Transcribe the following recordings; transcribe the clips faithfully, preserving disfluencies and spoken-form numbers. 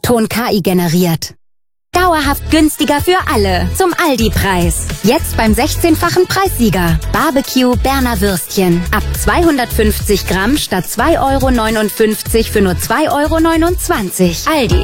Ton K I generiert. Dauerhaft günstiger für alle. Zum Aldi-Preis. Jetzt beim sechzehnfachen Preissieger. Barbecue Berner Würstchen. Ab zweihundertfünfzig Gramm statt zwei Euro neunundfünfzig für nur zwei Euro neunundzwanzig. Aldi.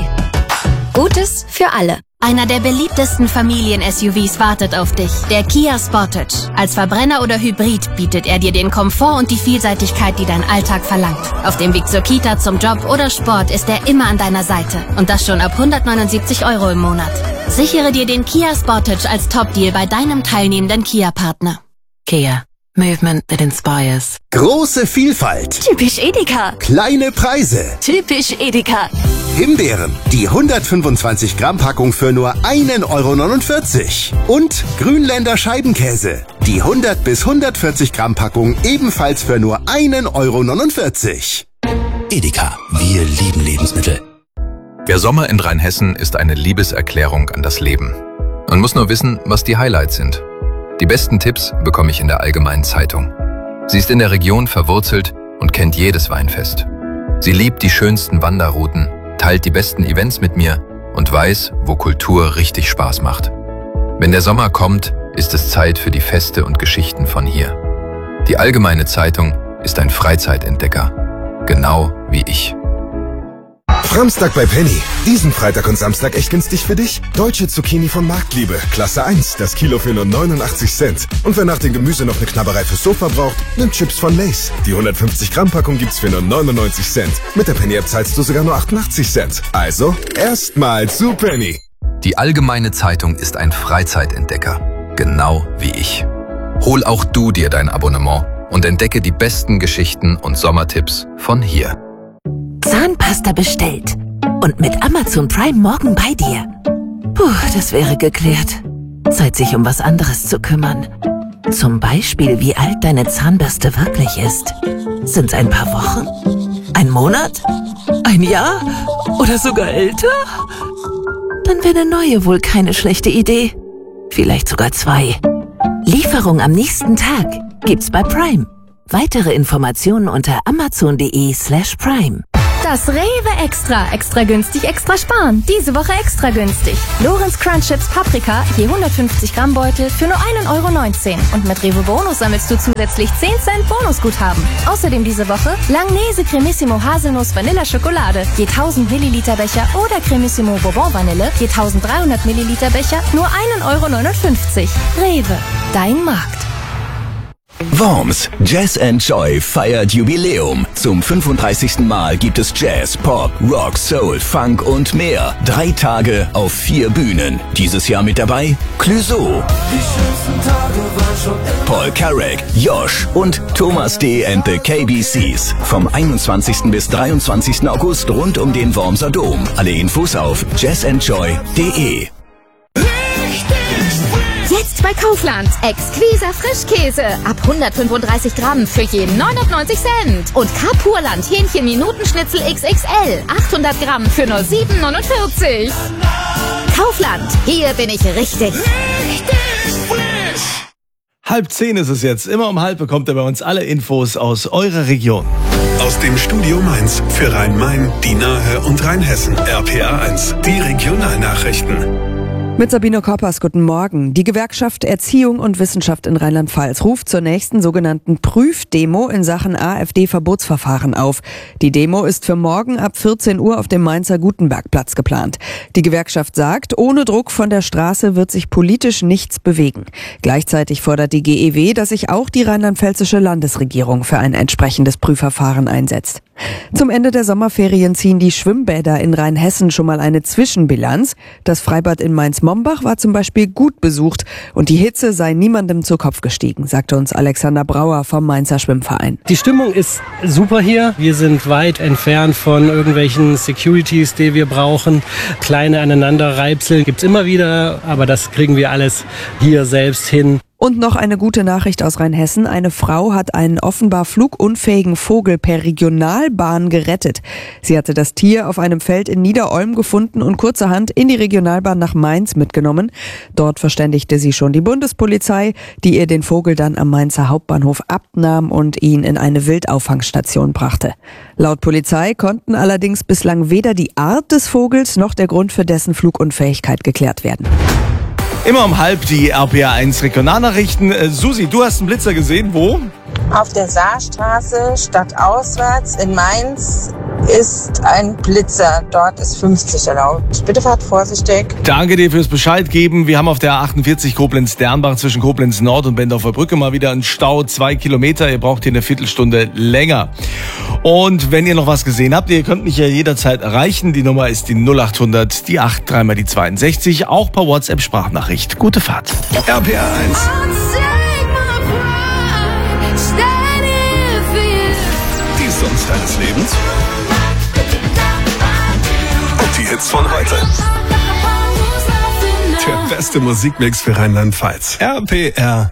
Gutes für alle. Einer der beliebtesten Familien-S U Vs wartet auf dich. Der Kia Sportage. Als Verbrenner oder Hybrid bietet er dir den Komfort und die Vielseitigkeit, die dein Alltag verlangt. Auf dem Weg zur Kita, zum Job oder Sport ist er immer an deiner Seite. Und das schon ab hundertneunundsiebzig Euro im Monat. Sichere dir den Kia Sportage als Top-Deal bei deinem teilnehmenden Kia-Partner. Kia. Movement that inspires. Große Vielfalt. Typisch Edeka. Kleine Preise. Typisch Edeka. Himbeeren. Die hundertfünfundzwanzig Gramm Packung für nur einen Euro neunundvierzig. Und Grünländer Scheibenkäse. Die hundert bis hundertvierzig Gramm Packung ebenfalls für nur einen Euro neunundvierzig. Edeka. Wir lieben Lebensmittel. Der Sommer in Rheinhessen ist eine Liebeserklärung an das Leben. Man muss nur wissen, was die Highlights sind. Die besten Tipps bekomme ich in der Allgemeinen Zeitung. Sie ist in der Region verwurzelt und kennt jedes Weinfest. Sie liebt die schönsten Wanderrouten, teilt die besten Events mit mir und weiß, wo Kultur richtig Spaß macht. Wenn der Sommer kommt, ist es Zeit für die Feste und Geschichten von hier. Die Allgemeine Zeitung ist ein Freizeitentdecker, genau wie ich. Framstag bei Penny. Diesen Freitag und Samstag echt günstig für dich? Deutsche Zucchini von Marktliebe. Klasse eins. Das Kilo für nur neunundachtzig Cent. Und wer nach dem Gemüse noch eine Knabberei fürs Sofa braucht, nimmt Chips von Lay's. Die hundertfünfzig Gramm Packung gibt's für nur neunundneunzig Cent. Mit der Penny App zahlst du sogar nur achtundachtzig Cent. Also, erstmal zu Penny. Die Allgemeine Zeitung ist ein Freizeitentdecker, genau wie ich. Hol auch du dir dein Abonnement und entdecke die besten Geschichten und Sommertipps von hier. Zahnpasta bestellt. Und mit Amazon Prime morgen bei dir. Puh, das wäre geklärt. Zeit, sich um was anderes zu kümmern. Zum Beispiel, wie alt deine Zahnbürste wirklich ist. Sind's ein paar Wochen? Ein Monat? Ein Jahr? Oder sogar älter? Dann wäre eine neue wohl keine schlechte Idee. Vielleicht sogar zwei. Lieferung am nächsten Tag gibt's bei Prime. Weitere Informationen unter amazon.de slash prime. Das Rewe Extra. Extra günstig, extra sparen. Diese Woche extra günstig. Lorenz Crunch Chips Paprika, je hundertfünfzig Gramm Beutel für nur einen Euro neunzehn. Und mit Rewe Bonus sammelst du zusätzlich zehn Cent Bonusguthaben. Außerdem diese Woche Langnese Cremissimo Haselnuss Vanilla Schokolade, je tausend Milliliter Becher oder Cremissimo Bourbon Vanille, je dreizehnhundert Milliliter Becher, nur einen Euro neunundfünfzig. Rewe, dein Markt. Worms Jazz and Joy feiert Jubiläum. Zum fünfunddreißigsten Mal gibt es Jazz, Pop, Rock, Soul, Funk und mehr. Drei Tage auf vier Bühnen. Dieses Jahr mit dabei Clouseau, Paul Carrack, Josh und Thomas D. and the K B Cs. Vom einundzwanzigsten bis dreiundzwanzigsten August rund um den Wormser Dom. Alle Infos auf jazz and joy punkt de. Jetzt bei Kaufland. Exquisa Frischkäse. Ab hundertfünfunddreißig Gramm für je neunundneunzig Cent. Und Kapurland Hähnchen Minutenschnitzel X X L. achthundert Gramm für nur sieben neunundvierzig. Kaufland. Hier bin ich richtig. Richtig frisch. Halb zehn ist es jetzt. Immer um halb bekommt ihr bei uns alle Infos aus eurer Region. Aus dem Studio Mainz für Rhein-Main, die Nahe und Rheinhessen. R P A eins, die Regionalnachrichten. Mit Sabine Koppers, guten Morgen. Die Gewerkschaft Erziehung und Wissenschaft in Rheinland-Pfalz ruft zur nächsten sogenannten Prüfdemo in Sachen AfD-Verbotsverfahren auf. Die Demo ist für morgen ab vierzehn Uhr auf dem Mainzer Gutenbergplatz geplant. Die Gewerkschaft sagt, ohne Druck von der Straße wird sich politisch nichts bewegen. Gleichzeitig fordert die G E W, dass sich auch die rheinland-pfälzische Landesregierung für ein entsprechendes Prüfverfahren einsetzt. Zum Ende der Sommerferien ziehen die Schwimmbäder in Rheinhessen schon mal eine Zwischenbilanz. Das Freibad in Mainz-Mombach war zum Beispiel gut besucht und die Hitze sei niemandem zu Kopf gestiegen, sagte uns Alexander Brauer vom Mainzer Schwimmverein. Die Stimmung ist super hier. Wir sind weit entfernt von irgendwelchen Securities, die wir brauchen. Kleine Aneinanderreibsel gibt's immer wieder, aber das kriegen wir alles hier selbst hin. Und noch eine gute Nachricht aus Rheinhessen. Eine Frau hat einen offenbar flugunfähigen Vogel per Regionalbahn gerettet. Sie hatte das Tier auf einem Feld in Niederolm gefunden und kurzerhand in die Regionalbahn nach Mainz mitgenommen. Dort verständigte sie schon die Bundespolizei, die ihr den Vogel dann am Mainzer Hauptbahnhof abnahm und ihn in eine Wildauffangstation brachte. Laut Polizei konnten allerdings bislang weder die Art des Vogels noch der Grund für dessen Flugunfähigkeit geklärt werden. Immer um halb die R P A eins Regionalnachrichten. Äh, Susi, du hast einen Blitzer gesehen, wo? Auf der Saarstraße, stadtauswärts in Mainz, ist ein Blitzer. Dort ist fünfzig erlaubt. Bitte fahrt vorsichtig. Danke dir fürs Bescheid geben. Wir haben auf der A achtundvierzig Koblenz-Dernbach zwischen Koblenz Nord und Bendorfer Brücke mal wieder einen Stau, zwei Kilometer. Ihr braucht hier eine Viertelstunde länger. Und wenn ihr noch was gesehen habt, ihr könnt mich ja jederzeit erreichen. Die Nummer ist die null acht hundert, die acht, dreimal die zweiundsechzig, auch per WhatsApp-Sprachnachricht. Gute Fahrt. R P A eins. Die Songs deines Lebens. Und die Hits von heute. Der beste Musikmix für Rheinland-Pfalz. R P R